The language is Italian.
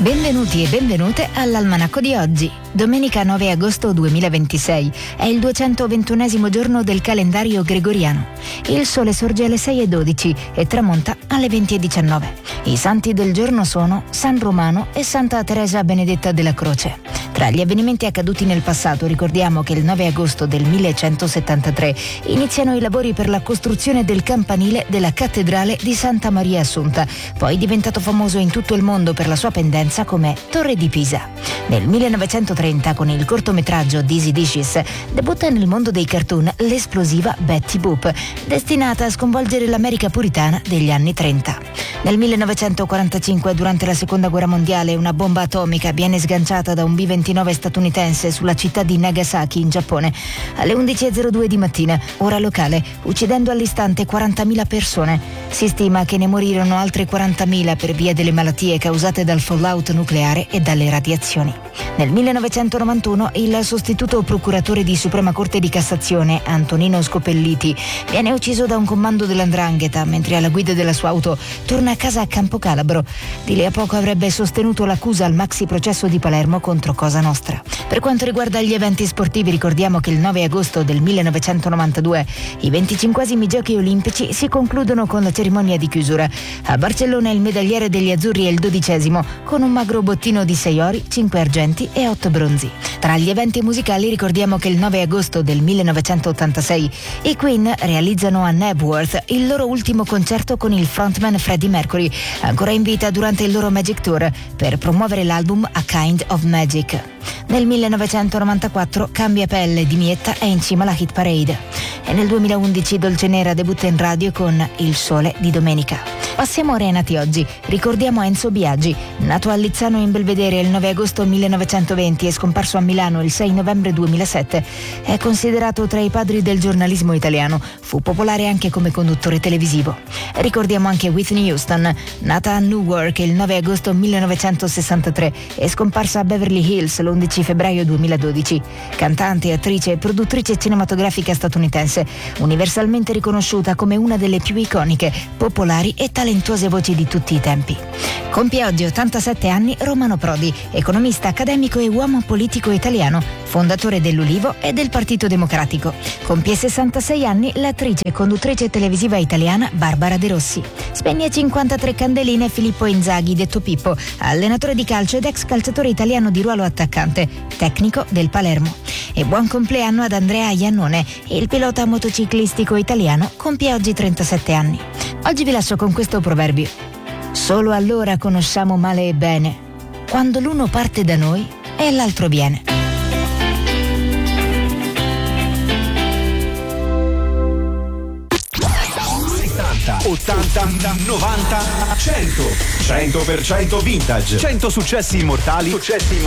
Benvenuti e benvenute all'Almanacco di oggi. Domenica 9 agosto 2026 è il 221esimo giorno del calendario gregoriano. Il sole sorge alle 6:12 e tramonta alle 20:19. I santi del giorno sono San Romano e Santa Teresa Benedetta della Croce. Tra gli avvenimenti accaduti nel passato ricordiamo che il 9 agosto del 1173 iniziano i lavori per la costruzione del campanile della cattedrale di Santa Maria Assunta, poi diventato famoso in tutto il mondo per la sua pendenza come Torre di Pisa. Nel 1930 con il cortometraggio Dizzy Dishes debutta nel mondo dei cartoon l'esplosiva Betty Boop, destinata a sconvolgere l'America puritana degli anni 30. Nel 1945, durante la Seconda Guerra Mondiale, una bomba atomica viene sganciata da un B-29 statunitense sulla città di Nagasaki, in Giappone, alle 11:02 di mattina, ora locale, uccidendo all'istante 40.000 persone. Si stima che ne morirono altre 40.000 per via delle malattie causate dal fallout nucleare e dalle radiazioni. Nel 1991 il sostituto procuratore di Suprema Corte di Cassazione, Antonino Scopelliti, viene ucciso da un comando dell''ndrangheta mentre alla guida della sua auto torna a casa a Campocalabro. Di lì a poco avrebbe sostenuto l'accusa al maxi processo di Palermo contro Cosa Nostra. Per quanto riguarda gli eventi sportivi ricordiamo che il 9 agosto del 1992 i 25esimi Giochi Olimpici si concludono con la cerimonia di chiusura. A Barcellona il medagliere degli azzurri è il 12° con un magro bottino di 6 ori, 5 argenti e 8 bronzi. Tra gli eventi musicali ricordiamo che il 9 agosto del 1986 i Queen realizzano a Knebworth il loro ultimo concerto con il frontman Freddie Mercury, ancora in vita durante il loro Magic Tour, per promuovere l'album A Kind of Magic. Nel 1994 Cambia Pelle di Mietta è in cima alla hit parade e nel 2011 Dolce Nera debutta in radio con Il Sole di Domenica. Passiamo ora ai nati oggi. Ricordiamo Enzo Biagi, nato a Lizzano in Belvedere il 9 agosto 1920 e scomparso a Milano il 6 novembre 2007. È considerato tra i padri del giornalismo italiano. Fu popolare anche come conduttore televisivo. Ricordiamo anche Whitney Houston, nata a Newark il 9 agosto 1963 e scomparsa a Beverly Hills l'11 febbraio 2012. Cantante, attrice e produttrice cinematografica statunitense, universalmente riconosciuta come una delle più iconiche, popolari e talentuose voci di tutti i tempi. Compie oggi 87 anni Romano Prodi, economista, accademico e uomo politico italiano, fondatore dell'Ulivo e del Partito Democratico. Compie 66 anni l'attrice e conduttrice televisiva italiana Barbara De Rossi. Spegne 53 candeline Filippo Inzaghi, detto Pippo, allenatore di calcio ed ex calciatore italiano di ruolo attaccante, tecnico del Palermo. E buon compleanno ad Andrea Iannone, il pilota motociclistico italiano, compie oggi 37 anni. Oggi vi lascio con questo proverbio: solo allora conosciamo male e bene, quando l'uno parte da noi e l'altro viene. 80, 90, 100% vintage. 100 successi immortali